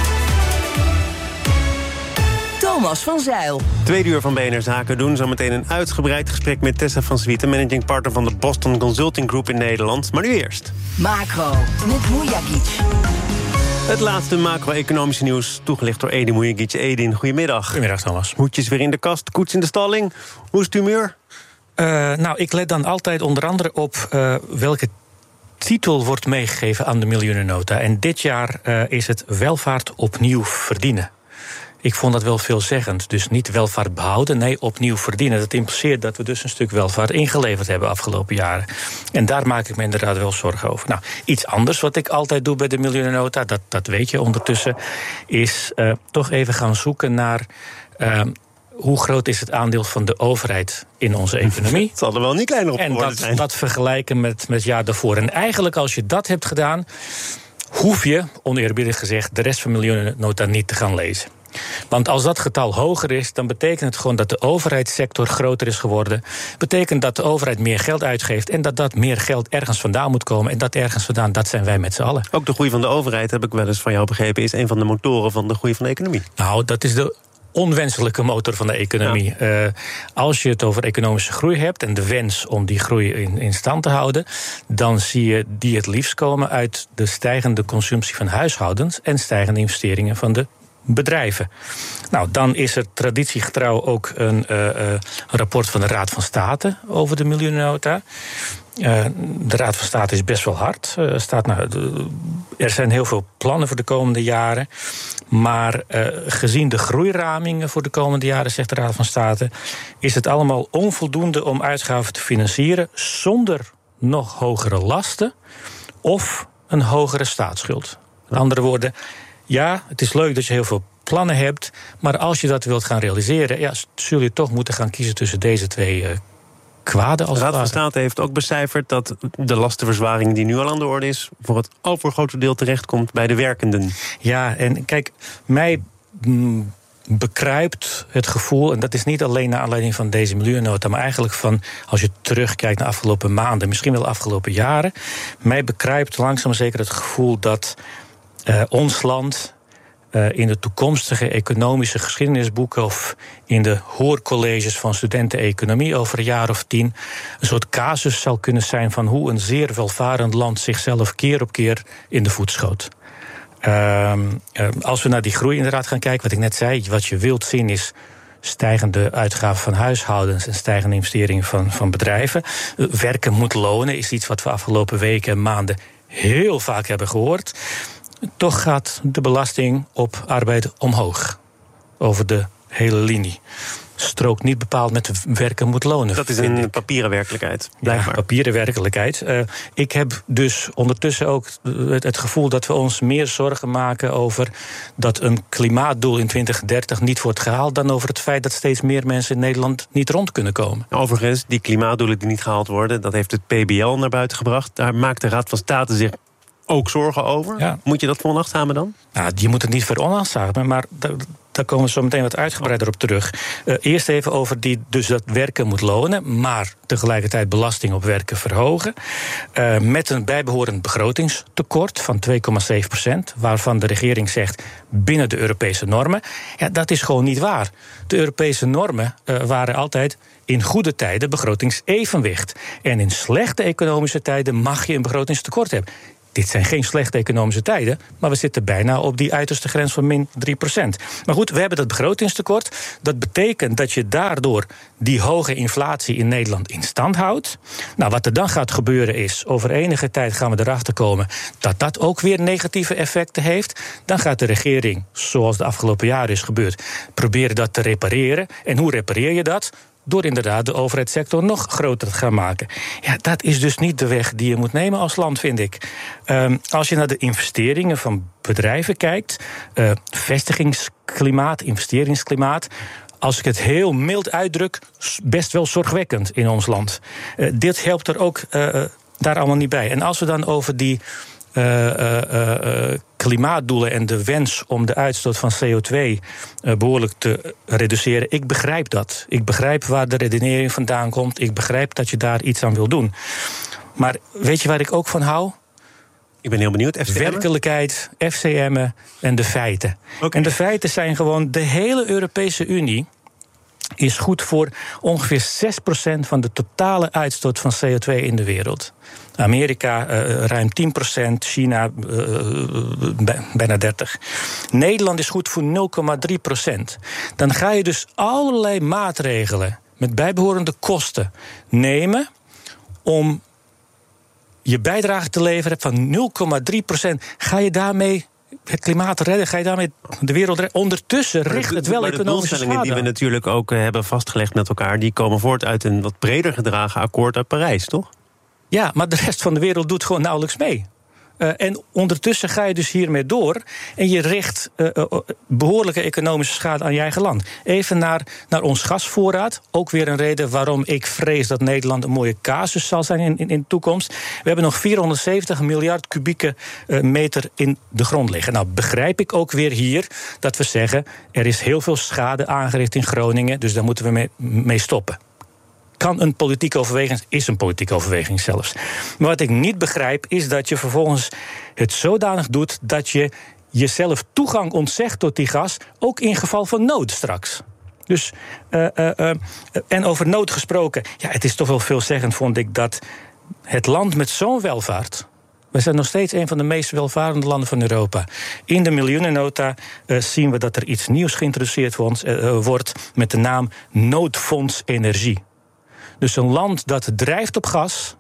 Thomas van Zeil. Tweede uur van B N R Zaken doen. Zometeen een uitgebreid gesprek met Tessa van Swieten, managing partner van de Boston Consulting Group in Nederland. Maar nu eerst. Macro met Mujagic. Het laatste macro-economische nieuws, toegelicht door Edin Mujagic. Edin, goedemiddag. Goedemiddag, Thomas. Hoedjes weer in de kast, koets in de stalling. Hoe is het humeur? Uh, nou, ik let dan altijd onder andere op uh, welke titel wordt meegegeven aan de miljoenennota. En dit jaar uh, is het welvaart opnieuw verdienen. Ik vond dat wel veelzeggend. Dus niet welvaart behouden, nee, opnieuw verdienen. Dat impliceert dat we dus een stuk welvaart ingeleverd hebben afgelopen jaren. En daar maak ik me inderdaad wel zorgen over. Nou, iets anders wat ik altijd doe bij de miljoenennota, dat, dat weet je ondertussen, is uh, toch even gaan zoeken naar Uh, hoe groot is het aandeel van de overheid in onze economie? Het zal er wel niet kleiner op geworden zijn. En dat, dat vergelijken met, met het jaar daarvoor. En eigenlijk als je dat hebt gedaan, hoef je, oneerbiedig gezegd, de rest van de miljoenennota niet te gaan lezen. Want als dat getal hoger is, dan betekent het gewoon dat de overheidssector groter is geworden. Betekent dat de overheid meer geld uitgeeft en dat dat meer geld ergens vandaan moet komen. En dat ergens vandaan, dat zijn wij met z'n allen. Ook de groei van de overheid, heb ik wel eens van jou begrepen, is een van de motoren van de groei van de economie. Nou, dat is de onwenselijke motor van de economie. Ja. Uh, als je het over economische groei hebt en de wens om die groei in, in stand te houden, dan zie je die het liefst komen uit de stijgende consumptie van huishoudens en stijgende investeringen van de bedrijven. Nou, dan is er traditiegetrouw ook een uh, uh, rapport van de Raad van State over de miljoenennota. Uh, de Raad van State is best wel hard. Uh, staat, nou, de, er zijn heel veel plannen voor de komende jaren. Maar uh, gezien de groeiramingen voor de komende jaren, zegt de Raad van State, is het allemaal onvoldoende om uitgaven te financieren zonder nog hogere lasten of een hogere staatsschuld. Met andere woorden, ja, het is leuk dat je heel veel plannen hebt, maar als je dat wilt gaan realiseren, ja, zul je toch moeten gaan kiezen tussen deze twee uh, kwaden. Als de Raad van State heeft ook becijferd dat de lastenverzwaring die nu al aan de orde is, voor het overgrote deel terechtkomt bij de werkenden. Ja, en kijk, mij mm, bekruipt het gevoel, en dat is niet alleen naar aanleiding van deze miljoenennota, maar eigenlijk van, als je terugkijkt naar de afgelopen maanden, misschien wel de afgelopen jaren, mij bekruipt langzaam zeker het gevoel dat uh, ons land Uh, in de toekomstige economische geschiedenisboeken of in de hoorcolleges van studenten economie over een jaar of tien een soort casus zal kunnen zijn van hoe een zeer welvarend land zichzelf keer op keer in de voet schoot. Uh, uh, als we naar die groei inderdaad gaan kijken, wat ik net zei, wat je wilt zien is stijgende uitgaven van huishoudens en stijgende investeringen van, van bedrijven. Uh, werken moet lonen is iets wat we afgelopen weken en maanden heel vaak hebben gehoord. Toch gaat de belasting op arbeid omhoog. Over de hele linie. Strookt niet bepaald met werken moet lonen. Dat is een papieren werkelijkheid, blijkbaar. Ja, papieren werkelijkheid. Uh, ik heb dus ondertussen ook het, het gevoel dat we ons meer zorgen maken over dat een klimaatdoel in twintig dertig niet wordt gehaald dan over het feit dat steeds meer mensen in Nederland niet rond kunnen komen. Overigens, die klimaatdoelen die niet gehaald worden, dat heeft het P B L naar buiten gebracht. Daar maakt de Raad van State zich ook zorgen over. Ja. Moet je dat veronachtzamen dan? Nou, je moet het niet veronachtzamen, maar daar, daar komen we zo meteen wat uitgebreider op terug. Uh, eerst even over die, dus dat werken moet lonen, maar tegelijkertijd belasting op werken verhogen. Uh, met een bijbehorend begrotingstekort van twee komma zeven procent, waarvan de regering zegt binnen de Europese normen. Ja, dat is gewoon niet waar. De Europese normen uh, waren altijd in goede tijden begrotingsevenwicht. En in slechte economische tijden mag je een begrotingstekort hebben. Dit zijn geen slechte economische tijden, maar we zitten bijna op die uiterste grens van min drie procent. Maar goed, we hebben dat begrotingstekort. Dat betekent dat je daardoor die hoge inflatie in Nederland in stand houdt. Nou, wat er dan gaat gebeuren is, over enige tijd gaan we erachter komen dat dat ook weer negatieve effecten heeft. Dan gaat de regering, zoals de afgelopen jaren is gebeurd, proberen dat te repareren. En hoe repareer je dat? Door inderdaad de overheidssector nog groter te gaan maken. Ja, dat is dus niet de weg die je moet nemen als land, vind ik. Um, als je naar de investeringen van bedrijven kijkt, uh, vestigingsklimaat, investeringsklimaat, als ik het heel mild uitdruk, best wel zorgwekkend in ons land. Uh, dit helpt er ook uh, daar allemaal niet bij. En als we dan over die Uh, uh, uh, klimaatdoelen en de wens om de uitstoot van C O twee uh, behoorlijk te reduceren. Ik begrijp dat. Ik begrijp waar de redenering vandaan komt. Ik begrijp dat je daar iets aan wil doen. Maar weet je waar ik ook van hou? Ik ben heel benieuwd. F C M'en? Werkelijkheid, F C M'en en de feiten. Okay. En de feiten zijn gewoon, de hele Europese Unie is goed voor ongeveer zes procent van de totale uitstoot van C O twee in de wereld. Amerika uh, ruim tien procent, China uh, bijna dertig. Nederland is goed voor nul komma drie procent. Dan ga je dus allerlei maatregelen met bijbehorende kosten nemen om je bijdrage te leveren van nul komma drie procent. Ga je daarmee het klimaat redden, ga je daarmee de wereld redden? Ondertussen richt het wel maar de economische schade. Die we natuurlijk ook hebben vastgelegd met elkaar, die komen voort uit een wat breder gedragen akkoord uit Parijs, toch? Ja, maar de rest van de wereld doet gewoon nauwelijks mee. Uh, en ondertussen ga je dus hiermee door en je richt uh, uh, behoorlijke economische schade aan je eigen land. Even naar, naar ons gasvoorraad. Ook weer een reden waarom ik vrees dat Nederland een mooie casus zal zijn in, in, in de toekomst. We hebben nog vierhonderdzeventig miljard kubieke uh, meter in de grond liggen. Nou begrijp ik ook weer hier dat we zeggen, er is heel veel schade aangericht in Groningen, dus daar moeten we mee, mee stoppen. Kan een politieke overweging, is een politieke overweging zelfs. Maar wat ik niet begrijp is dat je vervolgens het zodanig doet dat je jezelf toegang ontzegt tot die gas, ook in geval van nood straks. Dus, uh, uh, uh, en over nood gesproken, ja, het is toch wel veelzeggend, vond ik, dat het land met zo'n welvaart, we zijn nog steeds een van de meest welvarende landen van Europa. In de miljoenennota uh, zien we dat er iets nieuws geïntroduceerd wordt, uh, wordt met de naam Noodfonds Energie. Dus een land dat drijft op gas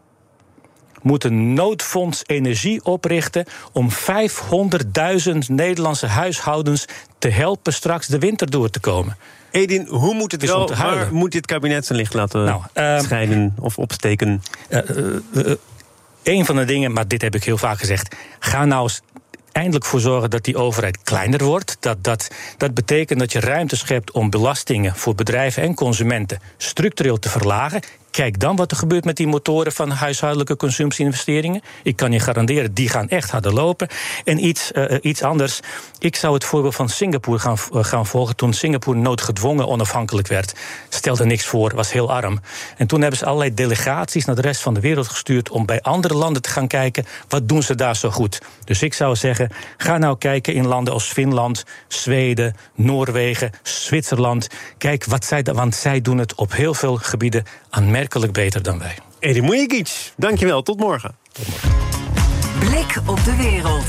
moet een noodfonds energie oprichten om vijfhonderdduizend Nederlandse huishoudens te helpen straks de winter door te komen. Edin, hoe moet het is wel, waar moet dit kabinet zijn licht laten nou, uh, schijnen of opsteken? Uh, uh, uh, een van de dingen, maar dit heb ik heel vaak gezegd, ga nou eens eindelijk voor zorgen dat die overheid kleiner wordt. Dat, dat, dat betekent dat je ruimte schept om belastingen voor bedrijven en consumenten structureel te verlagen. Kijk dan wat er gebeurt met die motoren van huishoudelijke consumptieinvesteringen. Ik kan je garanderen, die gaan echt harder lopen. En iets, uh, iets anders. Ik zou het voorbeeld van Singapore gaan, uh, gaan volgen toen Singapore noodgedwongen onafhankelijk werd. Stelde niks voor, was heel arm. En toen hebben ze allerlei delegaties naar de rest van de wereld gestuurd om bij andere landen te gaan kijken, wat doen ze daar zo goed. Dus ik zou zeggen, ga nou kijken in landen als Finland, Zweden, Noorwegen, Zwitserland. Kijk wat zij, want zij doen het op heel veel gebieden aanmerkelijk beter dan wij. Edin Mujigic, dankjewel. Tot morgen. Tot morgen. Blik op de wereld.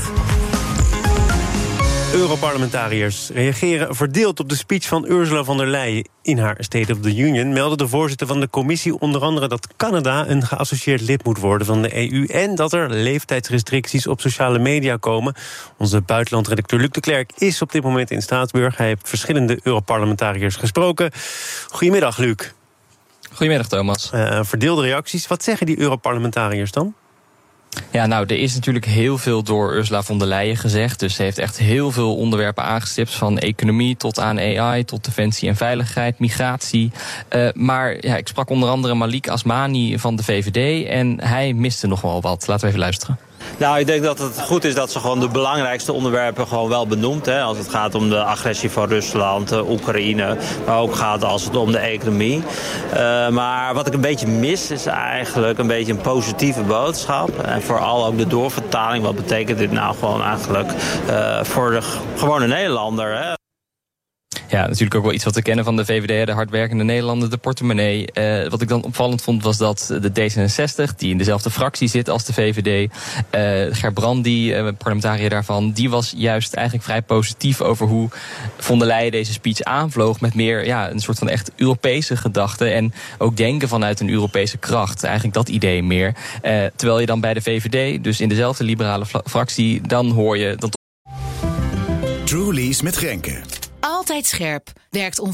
Europarlementariërs reageren verdeeld op de speech van Ursula von der Leyen in haar State of the Union. Meldde de voorzitter van de commissie onder andere dat Canada een geassocieerd lid moet worden van de E U en dat er leeftijdsrestricties op sociale media komen. Onze buitenlandredacteur Luc de Klerk is op dit moment in Straatsburg. Hij heeft verschillende Europarlementariërs gesproken. Goedemiddag, Luc. Goedemiddag, Thomas. Uh, verdeelde reacties. Wat zeggen die Europarlementariërs dan? Ja, nou, er is natuurlijk heel veel door Ursula von der Leyen gezegd. Dus ze heeft echt heel veel onderwerpen aangestipt, van economie tot aan A I, tot defensie en veiligheid, migratie. Uh, maar ja, ik sprak onder andere Malik Asmani van de V V D en hij miste nog wel wat. Laten we even luisteren. Nou, ik denk dat het goed is dat ze gewoon de belangrijkste onderwerpen gewoon wel benoemt. Hè, als het gaat om de agressie van Rusland, uh, Oekraïne, maar ook gaat als het om de economie. Uh, maar wat ik een beetje mis is eigenlijk een beetje een positieve boodschap. En vooral ook de doorvertaling. Wat betekent dit nou gewoon eigenlijk uh, voor de gewone Nederlander, hè? Ja, natuurlijk ook wel iets wat we kennen van de V V D, de hardwerkende Nederlander, de portemonnee. Uh, wat ik dan opvallend vond was dat de D zesenzestig, die in dezelfde fractie zit als de V V D, uh, Gerbrandy, uh, parlementariër daarvan, die was juist eigenlijk vrij positief over hoe von der Leyen deze speech aanvloog met meer ja, een soort van echt Europese gedachten en ook denken vanuit een Europese kracht. Eigenlijk dat idee meer. Uh, terwijl je dan bij de V V D, dus in dezelfde liberale fractie, dan hoor je... Dan Truly's met Grenke. Altijd scherp. Werkt